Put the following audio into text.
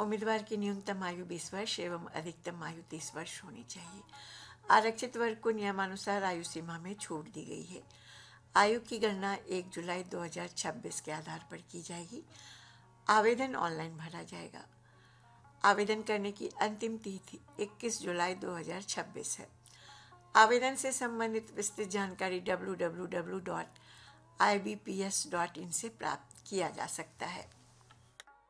उम्मीदवार की न्यूनतम आयु 20 वर्ष एवं अधिकतम आयु 30 वर्ष होनी चाहिए। आरक्षित वर्ग को नियमानुसार आयु सीमा में छूट दी गई है। आयु की गणना 1 जुलाई 2026 के आधार पर की जाएगी। आवेदन ऑनलाइन भरा जाएगा। आवेदन करने की अंतिम तिथि 21 जुलाई 2026 है। आवेदन से संबंधित विस्तृत जानकारी www.ibps.in से प्राप्त किया जा सकता है।